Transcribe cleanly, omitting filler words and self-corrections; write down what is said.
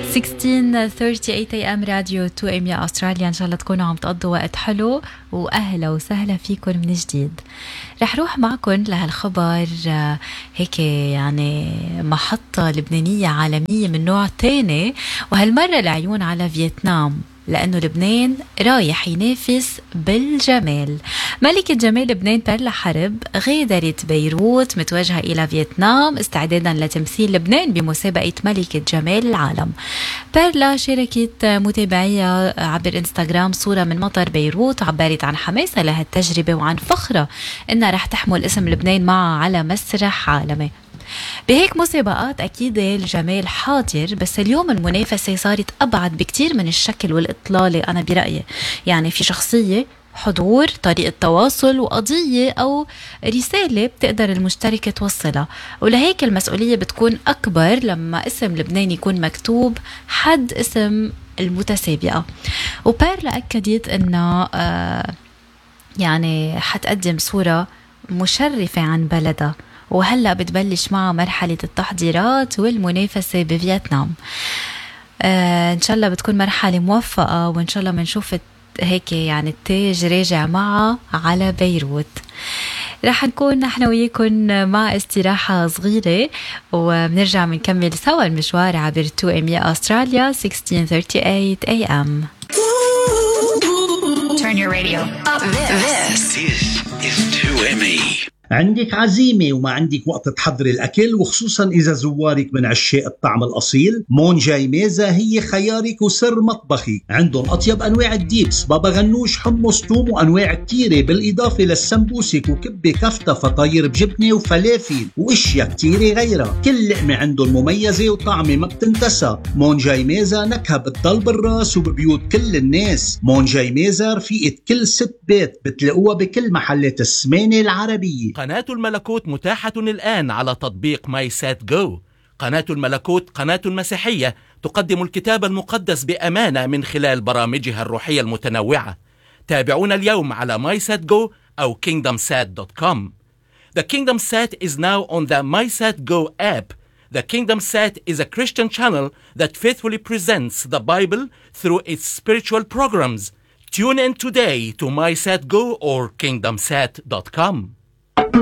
16:38 AM راديو 2 AM يا أستراليا. إن شاء الله تكونوا عم تقضوا وقت حلو وأهلا وسهلا فيكم من جديد. رح روح معكم لهالخبر هيك يعني محطة لبنانية عالمية من نوع تاني، وهالمرة العيون على فيتنام، لأنه لبنان رايح ينافس بالجمال. ملكة جمال لبنان بيرلا حرب غادرت بيروت متوجهة إلى فيتنام استعدادا لتمثيل لبنان بمسابقة ملكة جمال العالم. بيرلا شاركت متابعيها عبر انستغرام صورة من مطار بيروت، عبرت عن حماسها لهالتجربة وعن فخرة إنها رح تحمل اسم لبنان معها على مسرح عالمي. بهيك مسابقات أكيد الجمال حاضر، بس اليوم المنافسة صارت أبعد بكتير من الشكل والإطلالة. أنا برأيي يعني في شخصية، حضور، طريقة تواصل، وقضية أو رسالة بتقدر المشتركة توصلها، ولهيك المسؤولية بتكون أكبر لما اسم لبنان يكون مكتوب حد اسم المتسابقة. وبيرلا أكدت أنه يعني حتقدم صورة مشرفة عن بلدها، وهلأ بتبلش معها مرحلة التحضيرات والمنافسة بفيتنام. إن شاء الله بتكون مرحلة موفقة، وإن شاء الله منشوف هيك يعني التاج راجع معها على بيروت. رح نكون نحن وياكم مع استراحة صغيرة، وبنرجع منكمل سوا المشوار عبر 2 AM يا أستراليا 16:38 AM. Turn your radio up. This is 2ME. عندك عزيمة وما عندك وقت تحضري الأكل، وخصوصا إذا زوارك من عشاق الطعم الأصيل، مونجاي ميزة هي خيارك وسر مطبخي. عندهم أطيب أنواع الديبس، بابا غنوش، حمص، توم، وأنواع كتيرة، بالإضافة للسمبوسك وكبة كفتة، فطاير بجبنة وفلافل وإشياء كتيرة غيرها. كل لقمة عندهم مميزة وطعمة ما بتنتسى. مونجاي ميزة نكهة بتضل بالراس وببيوت كل الناس. مونجاي ميزة رفيقة كل ست بيت، بتلاقوها بكل محلات السمانة العربية. قناة الملكوت متاحة الآن على تطبيق ماي سات جو. قناة الملكوت قناة مسيحية تقدم الكتاب المقدس بأمانة من خلال برامجها الروحية المتنوعة. تابعونا اليوم على MySatGo أو KingdomSat.com. The KingdomSat is now on the MySatGo app. The KingdomSat is a Christian channel that faithfully presents the Bible through its spiritual programs. Tune in today to MySatGo or KingdomSat.com.